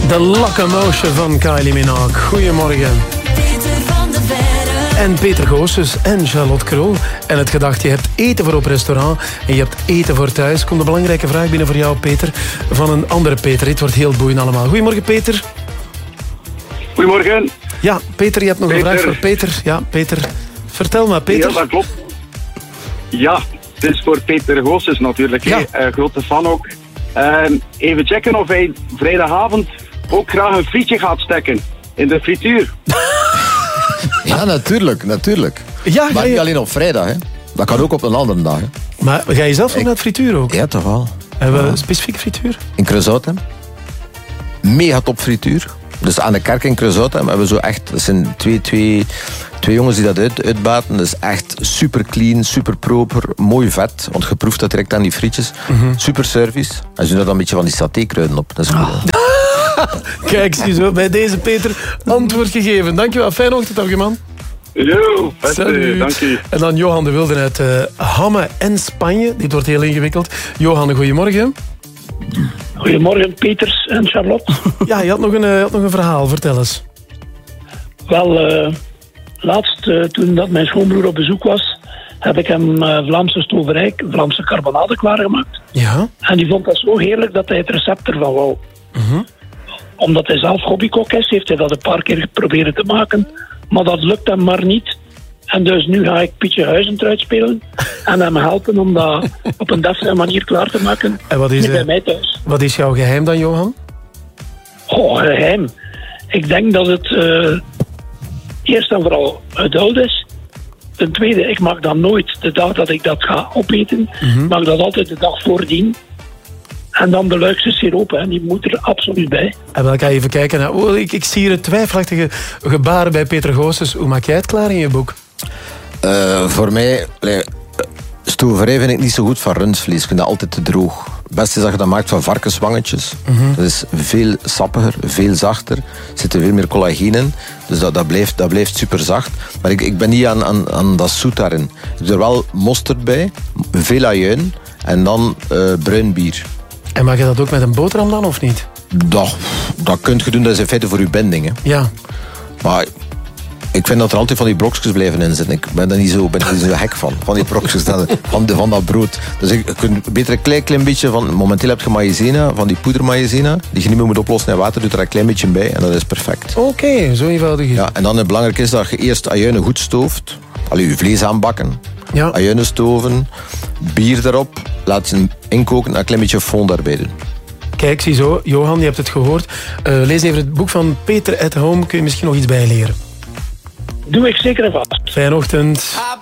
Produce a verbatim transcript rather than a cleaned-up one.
De Locomotion van Kylie Minogue. Goedemorgen. Peter van de Verre. En Peter Goossens en Charlotte Krol. En het gedacht, je hebt eten voor op restaurant en je hebt eten voor thuis. Komt een belangrijke vraag binnen voor jou, Peter, van een andere Peter. Dit wordt heel boeiend allemaal. Goedemorgen, Peter. Goedemorgen. Ja, Peter, je hebt nog Peter. een vraag voor Peter. Ja, Peter. Vertel maar, Peter. Ja, dat klopt. Ja, het is voor Peter Goossens natuurlijk. Ja. Hey, uh, grote fan ook. Uh, even checken of hij vrijdagavond ook graag een frietje gaat steken. In de frituur. Ja, natuurlijk, natuurlijk. Ja, ga Maar niet je... alleen op vrijdag, hè. Dat kan ook op een andere dag, hè. Maar ga je zelf nog naar het frituur ook? Ja, toch wel. Hebben we een specifieke frituur? In Creusautem. Mega top frituur. Dus aan de kerk in Creusautem hebben we zo echt... Dat zijn twee, twee, twee jongens die dat uit, uitbaten. Dat is echt super clean, super proper, mooi vet. Want je proeft dat direct aan die frietjes. Mm-hmm. Super service. En ze doen er dan een beetje van die satékruiden op. Dat is goed. Kijk, ziezo, bij deze Peter antwoord gegeven. Dankjewel, fijne ochtend, dag, man. Yo, beste, Salut. dank je. En dan Johan de Wilde uit uh, Hamme en Spanje. Dit wordt heel ingewikkeld. Johan, goedemorgen. Goedemorgen, Peters en Charlotte. Ja, je had nog een, uh, je had nog een verhaal, vertel eens. Wel, uh, laatst uh, toen dat mijn schoonbroer op bezoek was, heb ik hem uh, Vlaamse stoverij, Vlaamse carbonade klaargemaakt. Ja? En die vond dat zo heerlijk dat hij het recept ervan wou. Uh-huh. Omdat hij zelf hobbykok is, heeft hij dat een paar keer proberen te maken. Maar dat lukt hem maar niet. En dus nu ga ik Pietje Huizend uitspelen en hem helpen om dat op een deftige manier klaar te maken. En wat is, Niet bij uh, mij thuis. wat is jouw geheim dan, Johan? Oh, geheim. Ik denk dat het uh, eerst en vooral geduld is. Ten tweede, ik mag dan nooit de dag dat ik dat ga opeten, Mm-hmm. mag dat altijd de dag voordien. En dan de Luikse siroop, hè, die moet er absoluut bij. En wel, ga je even kijken naar... Oh, ik, ik zie hier een twijfelachtige gebaren bij Peter Goossens. Hoe maak jij het klaar in je boek? Uh, voor mij... Uh, stoverij vind ik niet zo goed van rundvlees. Ik vind dat altijd te droog. Het beste is dat je dat maakt van varkenswangetjes. Mm-hmm. Dat is veel sappiger, veel zachter. Er zit er veel meer collageen in. Dus dat, dat, blijft, dat blijft super zacht. Maar ik, ik ben niet aan, aan, aan dat zoet daarin. Ik doe er wel mosterd bij, veel ajuin en dan uh, bruin bier. En mag je dat ook met een boterham dan, of niet? Dat, dat kun je doen, dat is in feite voor je binding. Hè. Ja. Maar ik vind dat er altijd van die brokjes blijven in zitten. Ik ben daar niet zo, ben er niet zo gek van. Van die brokjes, van, de, van dat brood. Dus ik, ik kunt beter een klein, klein beetje van... Momenteel heb je maïzena, van die poedermaïzena, die je niet meer moet oplossen in water, doet er een klein beetje bij en dat is perfect. Oké, okay, zo eenvoudig is het. Ja, en dan het belangrijk is dat je eerst ajuinen goed stooft. Allee, je vlees aanbakken. Ja. Ajuinen stoven, bier erop, laat ze inkoken en een klein beetje fond daarbij doen. Kijk, ziezo, Johan, je hebt het gehoord. Uh, lees even het boek van Peter at Home. Kun je misschien nog iets bijleren? Doe ik zeker en vast. Fijne ochtend.